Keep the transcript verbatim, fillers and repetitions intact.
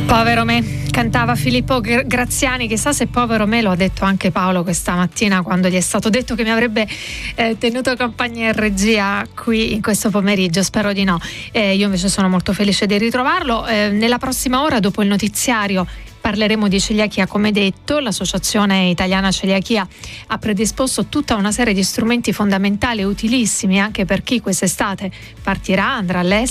Povero me, cantava Filippo Graziani. Chissà se povero me lo ha detto anche Paolo questa mattina quando gli è stato detto che mi avrebbe eh, tenuto compagnia in regia qui in questo pomeriggio. Spero di no. Eh, io invece sono molto felice di ritrovarlo. Eh, nella prossima ora, dopo il notiziario, parleremo di celiachia. Come detto, l'Associazione Italiana Celiachia ha predisposto tutta una serie di strumenti fondamentali e utilissimi anche per chi quest'estate partirà, andrà all'estero